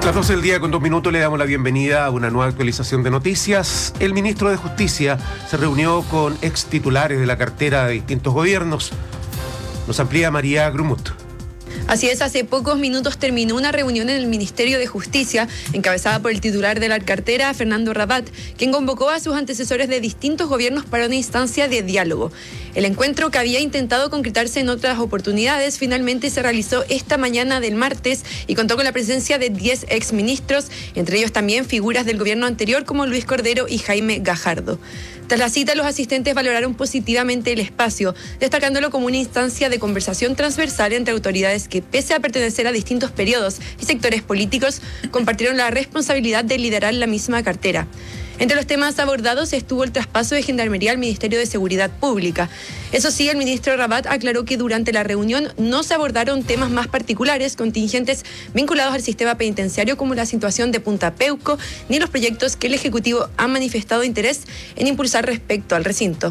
Las 12 del día con 2 minutos le damos la bienvenida a una nueva actualización de noticias. El ministro de Justicia se reunió con ex titulares de la cartera de distintos gobiernos. Nos amplía María Grumut. Así es, hace pocos minutos terminó una reunión en el Ministerio de Justicia, encabezada por el titular de la cartera, Fernando Rabat, quien convocó a sus antecesores de distintos gobiernos para una instancia de diálogo. El encuentro, que había intentado concretarse en otras oportunidades, finalmente se realizó esta mañana del martes y contó con la presencia de 10 exministros, entre ellos también figuras del gobierno anterior como Luis Cordero y Jaime Gajardo. Tras la cita, los asistentes valoraron positivamente el espacio, destacándolo como una instancia de conversación transversal entre autoridades que, pese a pertenecer a distintos periodos y sectores políticos, compartieron la responsabilidad de liderar la misma cartera. Entre los temas abordados estuvo el traspaso de Gendarmería al Ministerio de Seguridad Pública. Eso sí, el ministro Rabat aclaró que durante la reunión no se abordaron temas más particulares, contingentes vinculados al sistema penitenciario, como la situación de Punta Peuco, ni los proyectos que el Ejecutivo ha manifestado interés en impulsar respecto al recinto.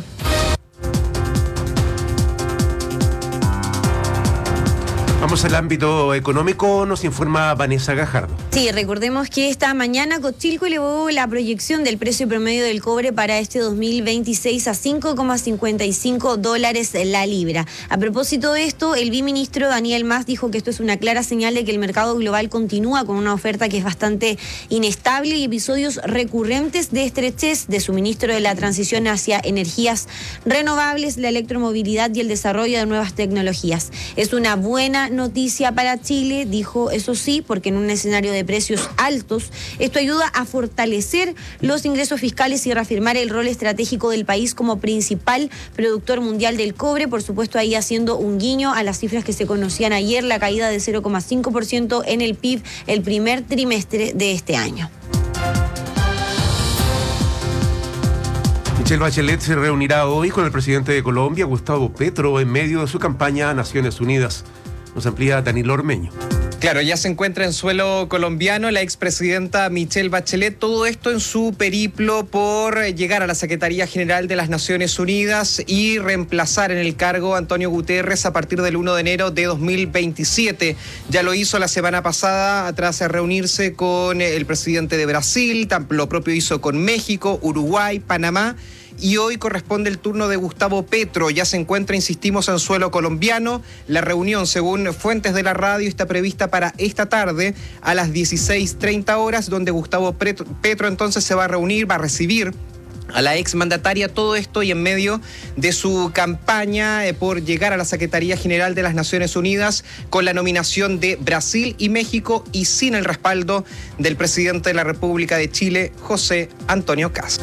Vamos al ámbito económico, nos informa Vanessa Gajardo. Sí, recordemos que esta mañana Cochilco elevó la proyección del precio promedio del cobre para este 2026 a $5,55 la libra. A propósito de esto, el viceministro Daniel Mas dijo que esto es una clara señal de que el mercado global continúa con una oferta que es bastante inestable y episodios recurrentes de estrechez de suministro de la transición hacia energías renovables, la electromovilidad y el desarrollo de nuevas tecnologías. Es una buena noticia para Chile, dijo, eso sí, porque en un escenario de precios altos, esto ayuda a fortalecer los ingresos fiscales y reafirmar el rol estratégico del país como principal productor mundial del cobre, por supuesto ahí haciendo un guiño a las cifras que se conocían ayer, la caída de 0,5% en el PIB el primer trimestre de este año. Michelle Bachelet se reunirá hoy con el presidente de Colombia, Gustavo Petro, en medio de su campaña a Naciones Unidas. Nos amplía Danilo Ormeño. Claro, ya se encuentra en suelo colombiano la expresidenta Michelle Bachelet, todo esto en su periplo por llegar a la Secretaría General de las Naciones Unidas y reemplazar en el cargo a Antonio Guterres a partir del 1 de enero de 2027. Ya lo hizo la semana pasada tras reunirse con el presidente de Brasil, lo propio hizo con México, Uruguay, Panamá. Y hoy corresponde el turno de Gustavo Petro. Ya se encuentra, insistimos, en suelo colombiano. La reunión, según fuentes de la radio, está prevista para esta tarde a las 16:30 horas, donde Gustavo Petro entonces se va a reunir, va a recibir a la exmandataria, todo esto y en medio de su campaña por llegar a la Secretaría General de las Naciones Unidas con la nominación de Brasil y México y sin el respaldo del presidente de la República de Chile, José Antonio Kast.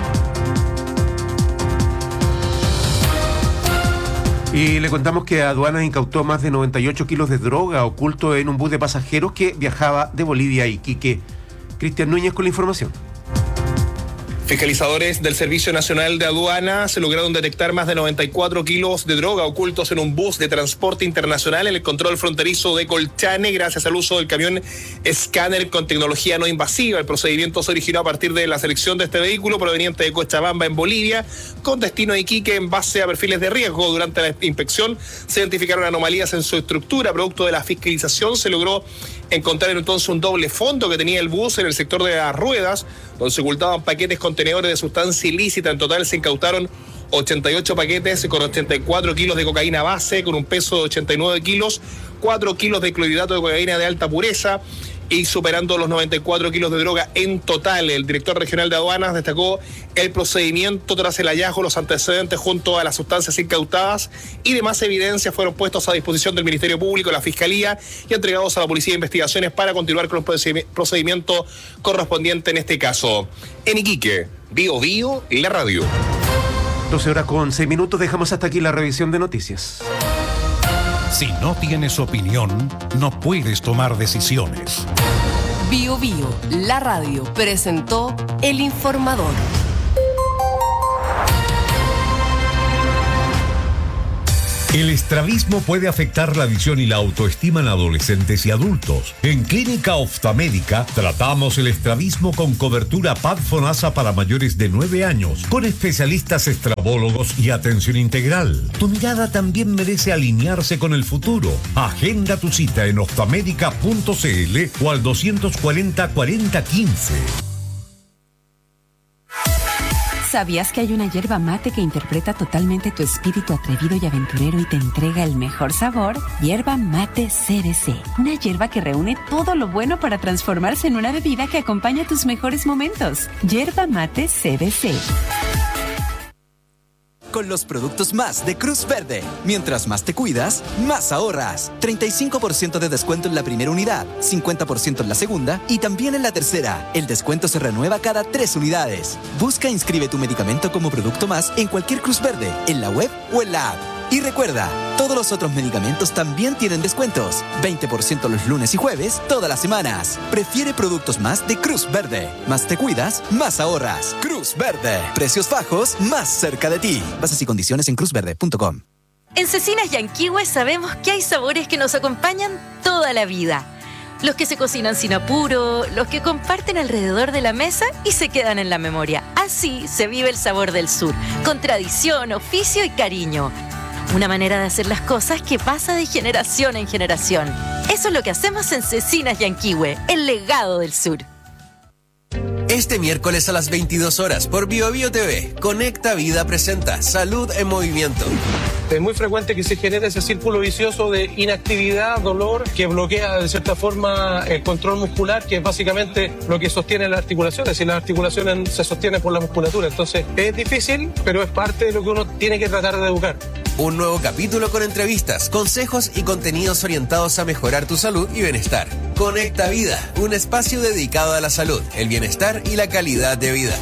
Y le contamos que Aduanas incautó más de 98 kilos de droga oculto en un bus de pasajeros que viajaba de Bolivia a Iquique. Cristian Núñez con la información. Fiscalizadores del Servicio Nacional de Aduanas lograron detectar más de 94 kilos de droga ocultos en un bus de transporte internacional en el control fronterizo de Colchane, gracias al uso del camión escáner con tecnología no invasiva. El procedimiento se originó a partir de la selección de este vehículo proveniente de Cochabamba, en Bolivia, con destino a Iquique en base a perfiles de riesgo. Durante la inspección se identificaron anomalías en su estructura. Producto de la fiscalización se logró encontrar entonces un doble fondo que tenía el bus en el sector de las ruedas, donde se ocultaban paquetes contenedores de sustancia ilícita. En total se incautaron 88 paquetes con 84 kilos de cocaína base, con un peso de 89 kilos, 4 kilos de clorhidrato de cocaína de alta pureza y superando los 94 kilos de droga en total. El director regional de aduanas destacó el procedimiento tras el hallazgo. Los antecedentes junto a las sustancias incautadas y demás evidencias fueron puestos a disposición del Ministerio Público, la Fiscalía y entregados a la Policía de Investigaciones para continuar con el procedimiento correspondiente en este caso. En Iquique, Bio Bio, la radio. 12 horas con 6 minutos, dejamos hasta aquí la revisión de noticias. Si no tienes opinión, no puedes tomar decisiones. Bio Bio, la radio, presentó El Informador. El estrabismo puede afectar la visión y la autoestima en adolescentes y adultos. En Clínica Oftalmédica tratamos el estrabismo con cobertura PAD-FONASA para mayores de 9 años, con especialistas estrabólogos y atención integral. Tu mirada también merece alinearse con el futuro. Agenda tu cita en oftalmedica.cl o al 240-4015. ¿Sabías que hay una yerba mate que interpreta totalmente tu espíritu atrevido y aventurero y te entrega el mejor sabor? Yerba Mate CBC. Una yerba que reúne todo lo bueno para transformarse en una bebida que acompaña tus mejores momentos. Yerba Mate CBC. Con los productos más de Cruz Verde. Mientras más te cuidas, más ahorras. 35% de descuento en la primera unidad, 50% en la segunda y también en la tercera. El descuento se renueva cada 3 unidades. Busca e inscribe tu medicamento como producto más en cualquier Cruz Verde, en la web o en la app. Y recuerda, todos los otros medicamentos también tienen descuentos. 20% los lunes y jueves, todas las semanas. Prefiere productos más de Cruz Verde. Más te cuidas, más ahorras. Cruz Verde. Precios bajos, más cerca de ti. Bases y condiciones en cruzverde.com. En Cecinas Yanquihue sabemos que hay sabores que nos acompañan toda la vida. Los que se cocinan sin apuro, los que comparten alrededor de la mesa y se quedan en la memoria. Así se vive el sabor del sur, con tradición, oficio y cariño. Una manera de hacer las cosas que pasa de generación en generación. Eso es lo que hacemos en Cecinas Yanquihue, el legado del sur. Este miércoles a las 22 horas por BioBio TV, Conecta Vida presenta Salud en Movimiento. Es muy frecuente que se genere ese círculo vicioso de inactividad, dolor, que bloquea de cierta forma el control muscular, que es básicamente lo que sostiene las articulaciones, y las articulaciones se sostienen por la musculatura. Entonces es difícil, pero es parte de lo que uno tiene que tratar de educar. Un nuevo capítulo con entrevistas, consejos y contenidos orientados a mejorar tu salud y bienestar. Conecta Vida, un espacio dedicado a la salud, el bienestar y la calidad de vida.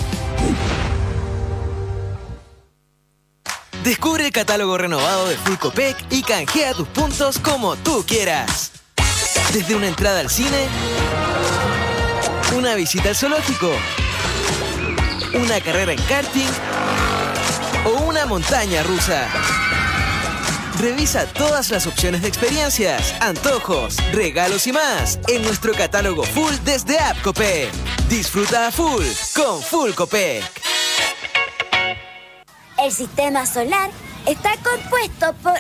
Descubre el catálogo renovado de Full Copec y canjea tus puntos como tú quieras. Desde una entrada al cine, una visita al zoológico, una carrera en karting o una montaña rusa. Revisa todas las opciones de experiencias, antojos, regalos y más en nuestro catálogo Full desde App Copec. Disfruta a full con Full Copec. El sistema solar está compuesto por...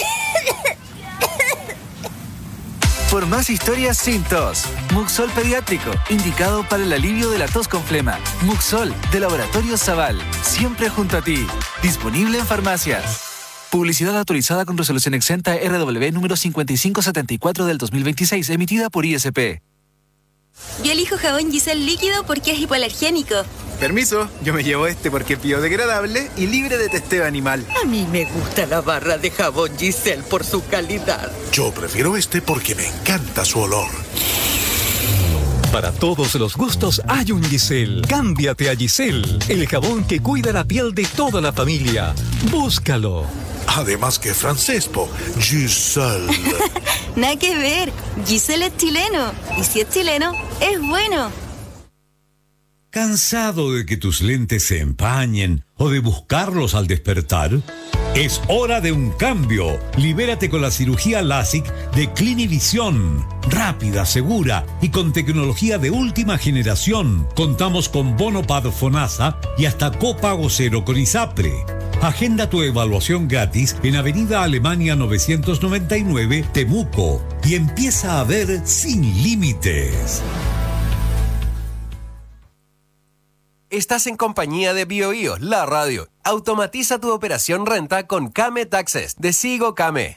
Por más historias sin tos. Muxol Pediátrico, indicado para el alivio de la tos con flema. Muxol, de Laboratorio Zaval, siempre junto a ti. Disponible en farmacias. Publicidad autorizada con resolución exenta RW número 5574 del 2026, emitida por ISP. Yo elijo jabón Giselle líquido porque es hipoalergénico. Permiso, yo me llevo este porque es biodegradable y libre de testeo animal. A mí me gusta la barra de jabón Giselle por su calidad. Yo prefiero este porque me encanta su olor. Para todos los gustos hay un Giselle. Cámbiate a Giselle, el jabón que cuida la piel de toda la familia. Búscalo. Además que francés, Giselle. Nada que ver. Giselle es chileno. Y si es chileno, es bueno. ¿Cansado de que tus lentes se empañen o de buscarlos al despertar? Es hora de un cambio. Libérate con la cirugía LASIK de Clinivision. Rápida, segura y con tecnología de última generación. Contamos con bono PAD-FONASA y hasta copago cero con ISAPRE. Agenda tu evaluación gratis en Avenida Alemania 999, Temuco, y empieza a ver sin límites. Estás en compañía de BioBio, la radio. Automatiza tu operación renta con Kame Taxes de Sigo Kame.